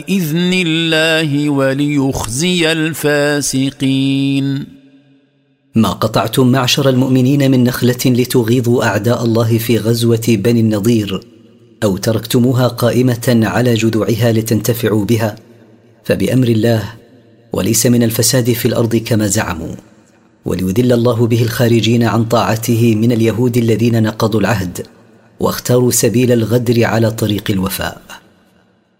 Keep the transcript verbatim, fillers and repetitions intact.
بإذن الله وليخزي الفاسقين. ما قطعتم معشر المؤمنين من نخلة لتغيظوا أعداء الله في غزوة بني النضير، أو تركتموها قائمة على جذوعها لتنتفعوا بها، فبأمر الله وليس من الفساد في الأرض كما زعموا، وليذل الله به الخارجين عن طاعته من اليهود الذين نقضوا العهد واختاروا سبيل الغدر على طريق الوفاء.